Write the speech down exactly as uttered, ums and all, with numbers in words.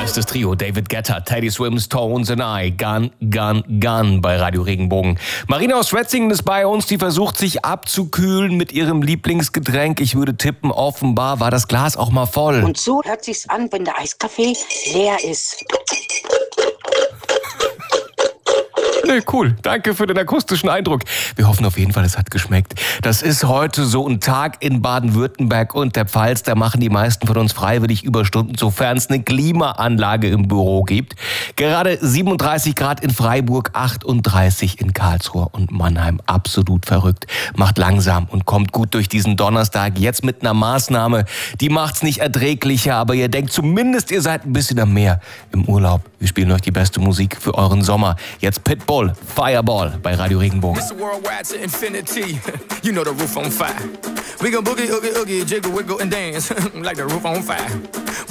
Bestes Trio, David Guetta, Teddy Swims, Tones and I, Gun, Gun, Gun bei Radio Regenbogen. Marina aus Schwetzingen ist bei uns, die versucht sich abzukühlen mit ihrem Lieblingsgetränk. Ich würde tippen, offenbar war das Glas auch mal voll. Und so hört sich's an, wenn der Eiskaffee leer ist. Nee, cool. Danke für den akustischen Eindruck. Wir hoffen auf jeden Fall, es hat geschmeckt. Das ist heute so ein Tag in Baden-Württemberg und der Pfalz. Da machen die meisten von uns freiwillig Überstunden, sofern es eine Klimaanlage im Büro gibt. Gerade siebenunddreißig Grad in Freiburg, achtunddreißig in Karlsruhe und Mannheim. Absolut verrückt. Macht langsam und kommt gut durch diesen Donnerstag. Jetzt mit einer Maßnahme, die macht's nicht erträglicher, aber ihr denkt zumindest, ihr seid ein bisschen am Meer im Urlaub. Wir spielen euch die beste Musik für euren Sommer. Jetzt Pitbull, Fireball bei Radio Regenbogen. It's worldwide to infinity. You know the roof on fire. We gon' boogie, oogie, oogie, jiggle, wiggle and dance like the roof on fire.